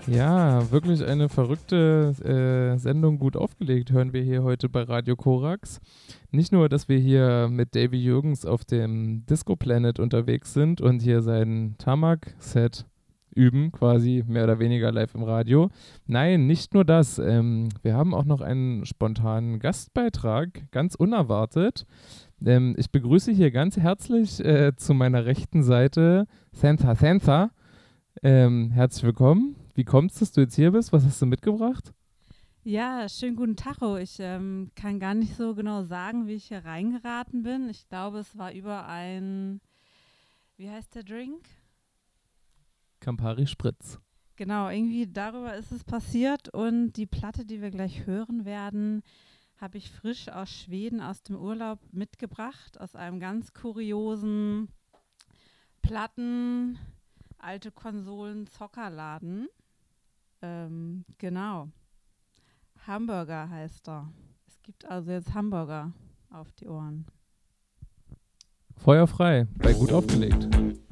Ja, wirklich eine verrückte Sendung gut aufgelegt, hören wir hier heute bei Radio Korax. Nicht nur, dass wir hier mit Davy Jürgens auf dem Disco Planet unterwegs sind und hier sein Tamak-Set üben, quasi mehr oder weniger live im Radio. Nein, nicht nur das. Wir haben auch noch einen spontanen Gastbeitrag, ganz unerwartet. Ich begrüße hier ganz herzlich zu meiner rechten Seite Sansa Sansa. Herzlich willkommen. Wie kommt es, dass du jetzt hier bist? Was hast du mitgebracht? Ja, schönen guten Tacho. Ich kann gar nicht so genau sagen, wie ich hier reingeraten bin. Ich glaube, es war über wie heißt der Drink? Campari Spritz. Genau, irgendwie darüber ist es passiert. Und die Platte, die wir gleich hören werden, habe ich frisch aus Schweden, aus dem Urlaub mitgebracht, aus einem ganz kuriosen Platten, alte Konsolen, Zockerladen. Genau. Hamburger heißt er. Es gibt also jetzt Hamburger auf die Ohren. Feuer frei, bei gut aufgelegt.